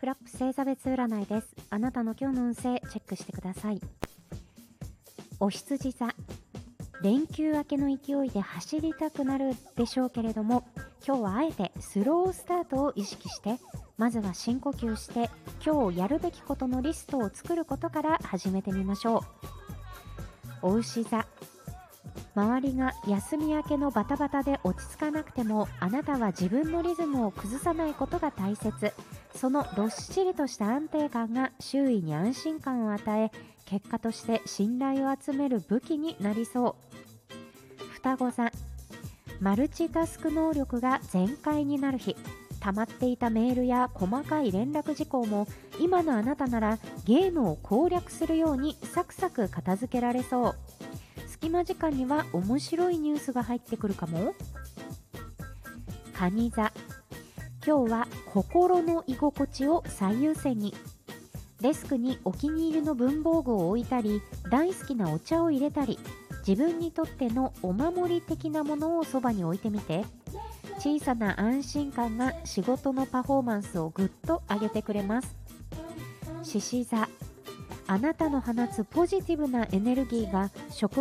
フラップ星座別占いです。あなたの今日の運勢チェックしてください。お羊座、連休明けの勢いで走りたくなるでしょうけれども、今日はあえてスロースタートを意識して、まずは深呼吸して今日やるべきことのリストを作ることから始めてみましょう。お牛座、周りが休み明けのバタバタで落ち着かなくても、あなたは自分のリズムを崩さないことが大切。そのどっしりとした安定感が周囲に安心感を与え、結果として信頼を集める武器になりそう。双子座、マルチタスク能力が全開になる日。溜まっていたメールや細かい連絡事項も、今のあなたならゲームを攻略するようにサクサク片付けられそう。隙間時間には面白いニュースが入ってくるかも。蟹座、今日は心の居心地を最優先に。デスクにお気に入りの文房具を置いたり、大好きなお茶を入れたり、自分にとってのお守り的なものをそばに置いてみて。小さな安心感が仕事のパフォーマンスをぐっと上げてくれます。獅子座、あなたの放つポジティブなエネルギーが職